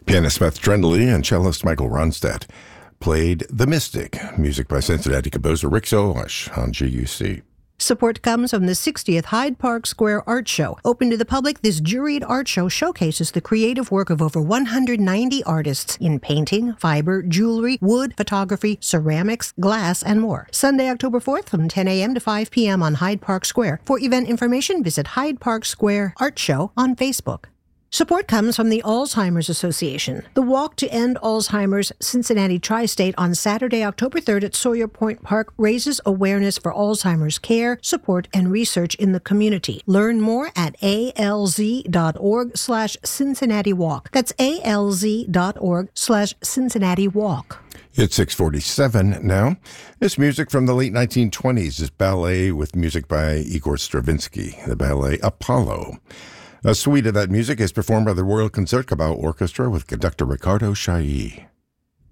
Pianist Beth Trendley and cellist Michael Ronstadt played The Mystic, music by Cincinnati composer Rick Soash on GUC. Support comes from the 60th Hyde Park Square Art Show. Open to the public, this juried art show showcases the creative work of over 190 artists in painting, fiber, jewelry, wood, photography, ceramics, glass, and more. Sunday, October 4th from 10 a.m. to 5 p.m. on Hyde Park Square. For event information, visit Hyde Park Square Art Show on Facebook. Support comes from the Alzheimer's Association. The Walk to End Alzheimer's Cincinnati Tri-State on Saturday, October 3rd at Sawyer Point Park raises awareness for Alzheimer's care, support, and research in the community. Learn more at alz.org/Cincinnati Walk. That's alz.org/Cincinnati Walk. It's 6:47 now. This music from the late 1920s is ballet with music by Igor Stravinsky, the ballet Apollo. A suite of that music is performed by the Royal Concertgebouw Orchestra with conductor Ricardo Chailly.